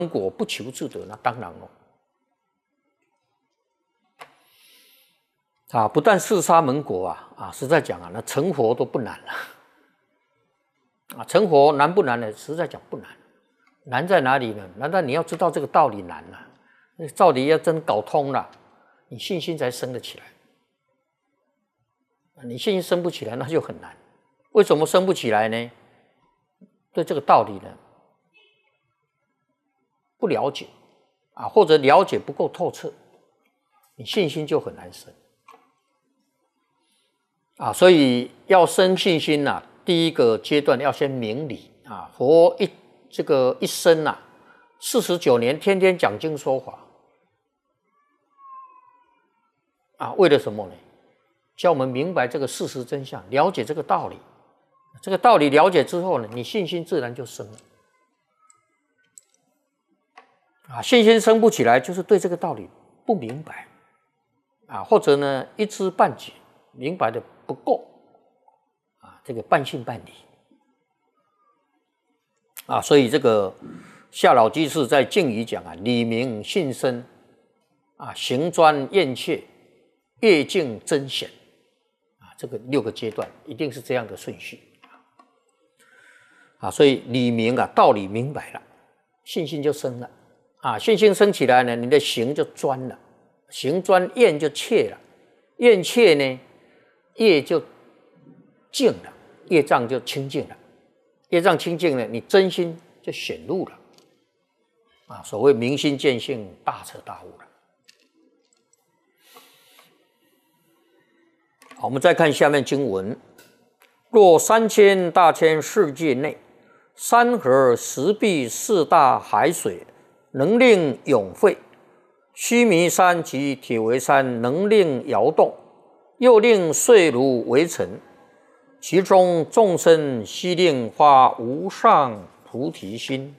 果不求自得，那当然了。不但四沙门果实在讲那成佛都不难了。成佛难不难呢？实在讲不难。难在哪里呢？难在你要知道这个道理难了。道理要真搞通了，你信心才生得起来。你信心生不起来，那就很难。为什么生不起来呢？对这个道理呢不了解或者了解不够透彻，你信心就很难生所以要生信心第一个阶段要先明理佛一生49年天天讲经说法为了什么呢？教我们明白这个事实真相，了解这个道理。这个道理了解之后呢，你信心自然就生了信心生不起来，就是对这个道理不明白或者呢一知半解，明白的不够这个半信半疑所以这个夏老居士在敬语讲理明信深行专厌怯，业净真显这个6个阶段一定是这样的顺序所以理明道理明白了，信心就生了信心生起来呢，你的行就专了，行专厌就怯了，厌怯呢业就净了，业障就清净了，业障清净了，你真心就显露了所谓明心见性，大彻大悟了。好，我们再看下面经文：若3000大千世界内，山河石壁四大海水，能令永废；须弥山及铁围山，能令摇动，又令碎如为尘。其中众生悉令发无上菩提心。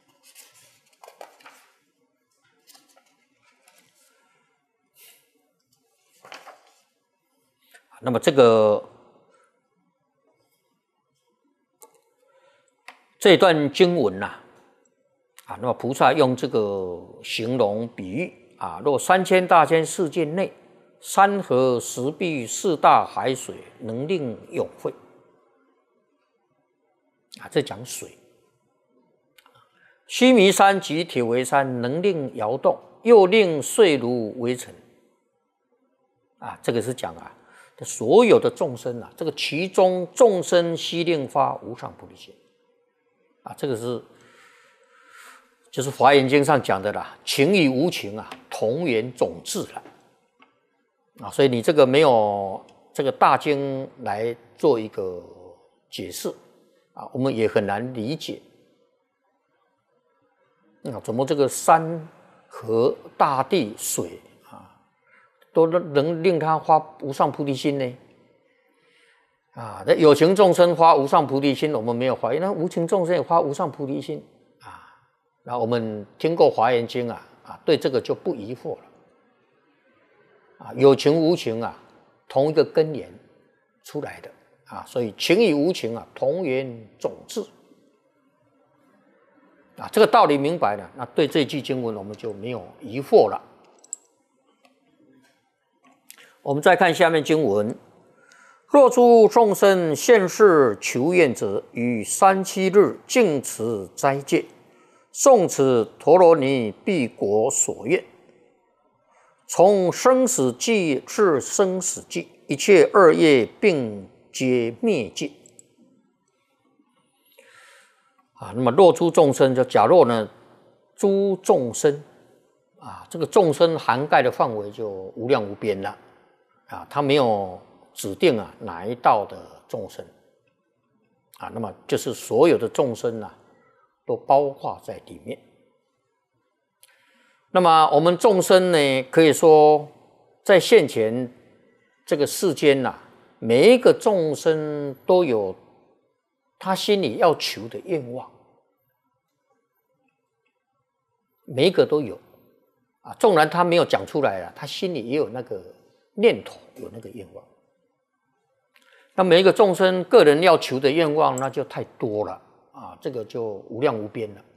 那么这段经文那么菩萨用这个形容比喻若3000大千世界内，山河石壁四大海水，能令永废这讲水。须弥山及铁围山，能令摇动，又令碎如为尘这个是讲所有的众生这个其中众生悉令发无上菩提心这个就是华严经上讲的情与无情同源种智了所以你这个没有这个大经来做一个解释我们也很难理解怎么这个山河大地水都能令他发无上菩提心呢有情众生发无上菩提心，我们没有怀疑，那无情众生也发无上菩提心那我们听过华严经对这个就不疑惑了有情无情同一个根源出来的所以情与无情同源种智这个道理明白了，那对这句经文我们就没有疑惑了。我们再看下面经文：若诸众生现世求愿者，于3-7日净持斋戒，诵持陀罗尼必果所愿，从生死际至生死际，一切恶业并皆灭尽那么若诸众生，就假若呢诸众生这个众生涵盖的范围就无量无边了他没有指定哪一道的众生那么就是所有的众生都包括在里面。那么我们众生呢，可以说在现前这个世间每一个众生都有他心里要求的愿望，每一个都有纵然他没有讲出来他心里也有那个念头，有那个愿望。那每一个众生个人要求的愿望，那就太多了这个就无量无边了